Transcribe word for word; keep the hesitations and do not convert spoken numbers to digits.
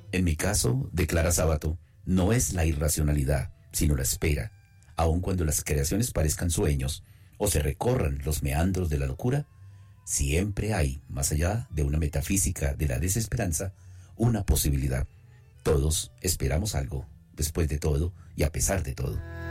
En mi caso, declara Sábato, no es la irracionalidad, sino la espera. Aun cuando las creaciones parezcan sueños o se recorran los meandros de la locura, siempre hay, más allá de una metafísica de la desesperanza, una posibilidad. Todos esperamos algo, después de todo y a pesar de todo.